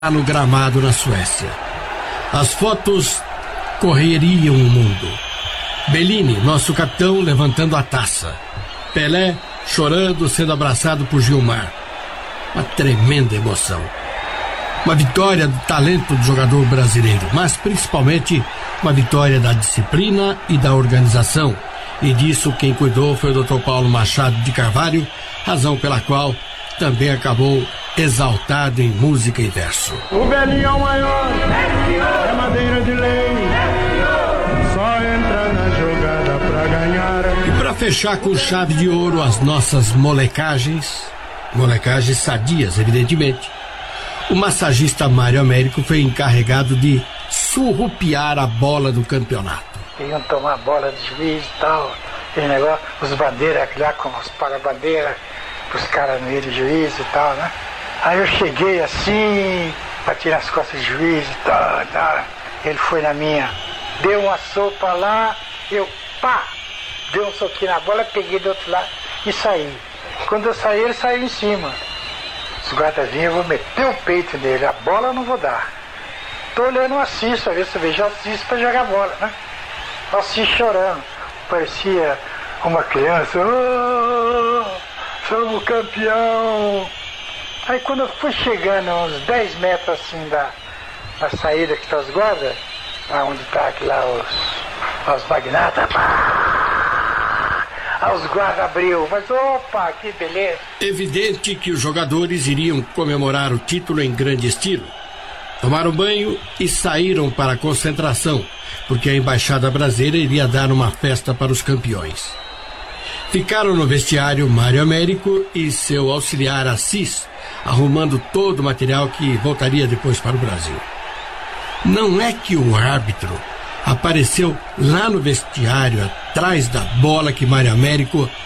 no gramado na Suécia. As fotos correriam o mundo. Bellini, nosso capitão, levantando a taça. Pelé chorando, sendo abraçado por Gilmar. Uma tremenda emoção. Uma vitória do talento do jogador brasileiro, mas principalmente uma vitória da disciplina e da organização. E disso quem cuidou foi o Dr. Paulo Machado de Carvalho, razão pela qual também acabou exaltado em música e verso. O velhinho é o maior, é madeira de lei, só entra na jogada pra ganhar. E pra fechar com chave de ouro as nossas molecagens sadias, evidentemente, o massagista Mário Américo foi encarregado de surrupiar a bola do campeonato. Iam tomar bola de juiz e tal, aquele negócio, os bandeiras lá com os para-bandeiras, os caras no meio de juiz e tal, né? Aí eu cheguei assim, bati nas costas do juiz e tal. Ele foi na minha, deu uma sopa lá, eu pá, dei um soquinho na bola, peguei do outro lado e saí. Quando eu saí, ele saiu em cima. Os guardas vinham, eu vou meter o peito nele, a bola eu não vou dar. Tô olhando o Assis, pra ver se eu vejo o Assis pra jogar bola, né? O Assis chorando, parecia uma criança, oh, somos campeão. Aí quando eu fui chegando uns 10 metros assim da saída que tá os guardas, onde tá aqui lá os magnatas, aí os guardas abriu, mas opa, que beleza. Evidente que os jogadores iriam comemorar o título em grande estilo. Tomaram banho e saíram para a concentração, porque a embaixada brasileira iria dar uma festa para os campeões. Ficaram no vestiário Mário Américo e seu auxiliar Assis, arrumando todo o material que voltaria depois para o Brasil. Não é que o árbitro apareceu lá no vestiário, atrás da bola que Mário Américo